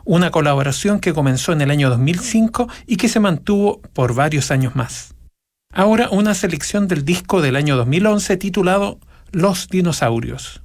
una colaboración que comenzó en el año 2005 y que se mantuvo por varios años más. Ahora una selección del disco del año 2011 titulado Los Dinosaurios.